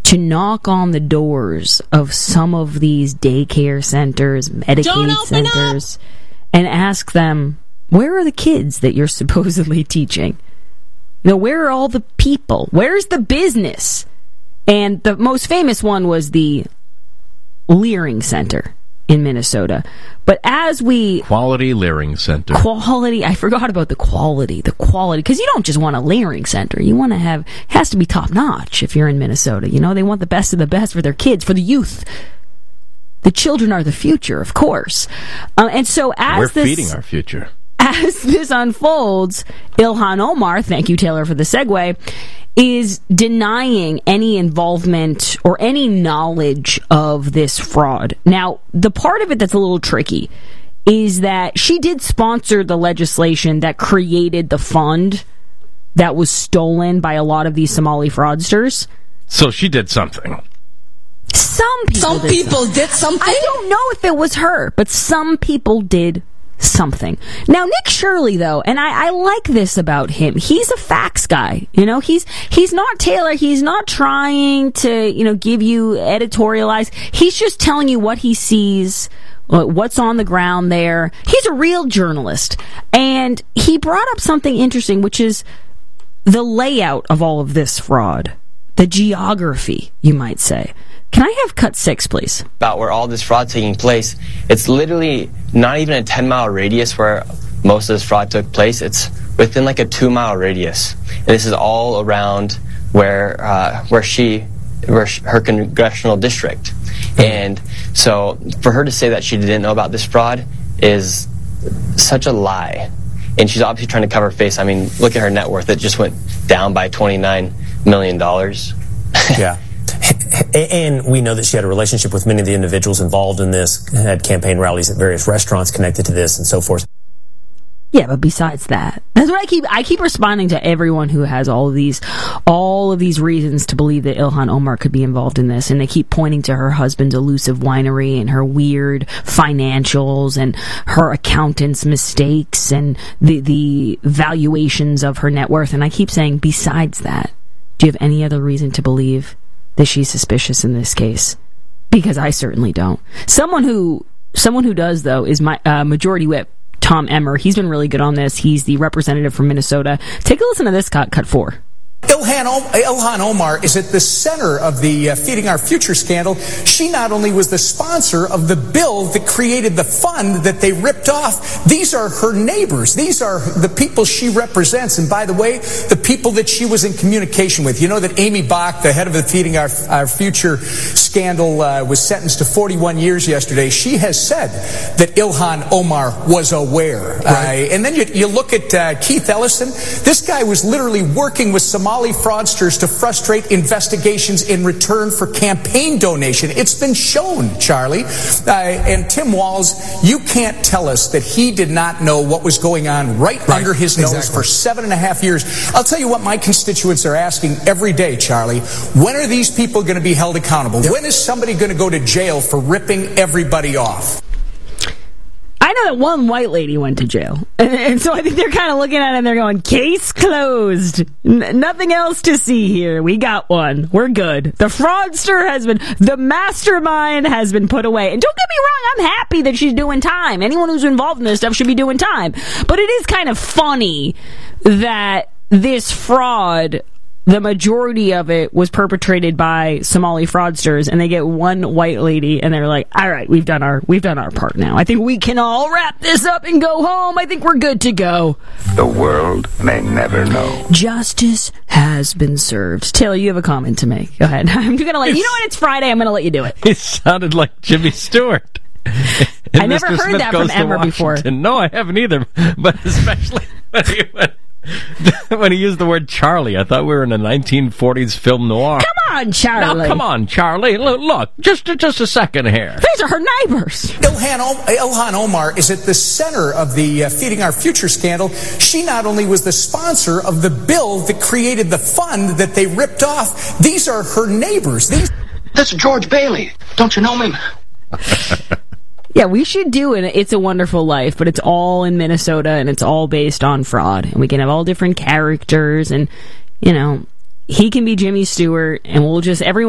to knock on the doors of some of these daycare centers, Medicaid centers, and ask them, where are the kids that you're supposedly teaching? Where are all the people? Where's the business? And the most famous one was the Leering Center in Minnesota. But as we... Quality Leering Center. Quality. I forgot about the quality. The quality. Because you don't just want a Leering Center. You want to have... It has to be top-notch if you're in Minnesota. They want the best of the best for their kids, for the youth. The children are the future, of course. And so as We're feeding our future. As this unfolds, Ilhan Omar, thank you, Taylor, for the segue, is denying any involvement or any knowledge of this fraud. Now, the part of it that's a little tricky is that she did sponsor the legislation that created the fund that was stolen by a lot of these Somali fraudsters. So she did something. Some people did something. I don't know if it was her, but some people did something. Now, Nick Shirley, though, and I like this about him, he's a facts guy. He's not Taylor. He's not trying to, give you editorialize. He's just telling you what he sees, what's on the ground there. He's a real journalist. And he brought up something interesting, which is the layout of all of this fraud. The geography, you might say. Can I have cut 6, please? About where all this fraud taking place. It's literally not even a 10-mile radius where most of this fraud took place. It's within like a 2-mile radius. And this is all around where her congressional district. And so for her to say that she didn't know about this fraud is such a lie. And she's obviously trying to cover her face. I mean, look at her net worth. It just went down by $29 million. Yeah. And we know that she had a relationship with many of the individuals involved in this, had campaign rallies at various restaurants connected to this and so forth. Yeah, but besides that, that's what I keep responding to everyone who has all of these reasons to believe that Ilhan Omar could be involved in this, and they keep pointing to her husband's elusive winery and her weird financials and her accountant's mistakes and the valuations of her net worth, and I keep saying, besides that, do you have any other reason to believe that she's suspicious in this case? Because I certainly don't. Someone who does, though, is my Majority Whip, Tom Emmer. He's been really good on this. He's the representative from Minnesota. Take a listen to this, cut 4. Ilhan Omar is at the center of the Feeding Our Future scandal. She not only was the sponsor of the bill that created the fund that they ripped off, these are her neighbors. These are the people she represents. And by the way, the people that she was in communication with. You know that Amy Bach, the head of the Feeding Our Future scandal, was sentenced to 41 years yesterday. She has said that Ilhan Omar was aware. Right. And then you look at Keith Ellison. This guy was literally working with Somali fraudsters to frustrate investigations in return for campaign donation. It's been shown, Charlie. And Tim Walz, you can't tell us that he did not know what was going on right under his nose for 7.5 years. I'll tell you what my constituents are asking every day, Charlie. When are these people going to be held accountable? When is somebody going to go to jail for ripping everybody off? I know that one white lady went to jail. And so I think they're kind of looking at it and they're going, case closed. Nothing else to see here. We got one. We're good. The fraudster the mastermind has been put away. And don't get me wrong, I'm happy that she's doing time. Anyone who's involved in this stuff should be doing time. But it is kind of funny that this fraud, the majority of it was perpetrated by Somali fraudsters, and they get one white lady, and they're like, all right, we've done our part now. I think we can all wrap this up and go home. I think we're good to go. The world may never know. Justice has been served. Taylor, you have a comment to make. Go ahead. I'm going to let you know what, it's Friday. I'm going to let you do it. It sounded like Jimmy Stewart. I never heard that from Emmer before. No, I haven't either. But especially when he used the word Charlie, I thought we were in a 1940s film noir. Come on, Charlie. Now, come on, Charlie. Look, just a second here. These are her neighbors. Ilhan Omar is at the center of the Feeding Our Future scandal. She not only was the sponsor of the bill that created the fund that they ripped off, these are her neighbors. That's George Bailey. Don't you know him? Yeah, we should do an It's a Wonderful Life, but it's all in Minnesota, and it's all based on fraud. And we can have all different characters, and, he can be Jimmy Stewart, and we'll just, everyone